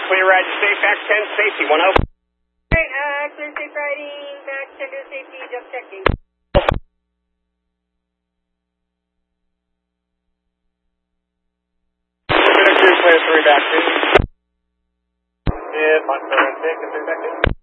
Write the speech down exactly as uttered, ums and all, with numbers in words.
clear ride to safe, back ten, safety, one oh. Alright, uh, clear safe riding, back ten to safety, just checking. Clear three, back two. Yeah, Montgomery, take, clear back two.